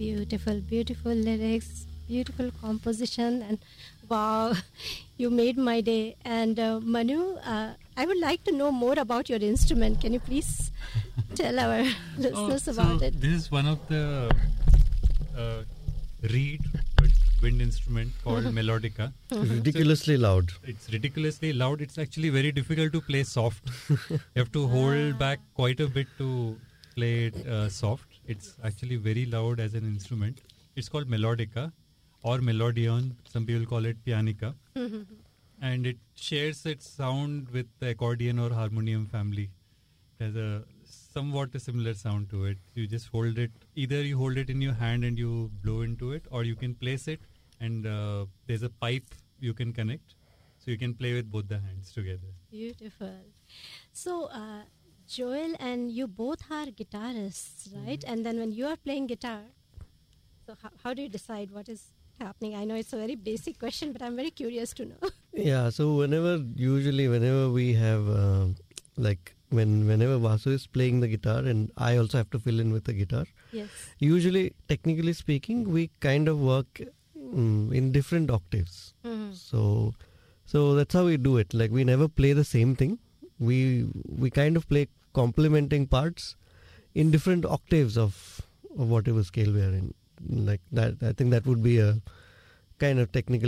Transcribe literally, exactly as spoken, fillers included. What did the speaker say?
Beautiful, beautiful lyrics, beautiful composition, and wow, you made my day. And uh, Manu, uh, I would like to know more about your instrument. Can you please tell our listeners oh, about so it? This is one of the uh, reed but wind instrument called Mm-hmm. melodica. Mm-hmm. Ridiculously so loud. It's ridiculously loud. It's actually very difficult to play soft. You have to hold back quite a bit to play it uh, soft. It's actually very loud as an instrument. It's called melodica or melodeon. Some people call it pianica. Mm-hmm. And it shares its sound with the accordion or harmonium family. It has a somewhat a similar sound to it. You just hold it, either you hold it in your hand and you blow into it, or you can place it and uh, there's a pipe you can connect. So you can play with both the hands together. Beautiful. So, uh, Joel and you both are guitarists, right? Mm-hmm. And then when you are playing guitar, so how, how do you decide what is happening? I know it's a very basic question, but I'm very curious to know. Yeah, so whenever, usually whenever we have, uh, like, when whenever Vasu is playing the guitar and I also have to fill in with the guitar, yes. Usually, technically speaking, we kind of work um, in different octaves. Mm-hmm. So, so that's how we do it. Like, we never play the same thing. We we kind of play complementing parts in different octaves of, of whatever scale we are in. Like that, I think that would be a kind of technical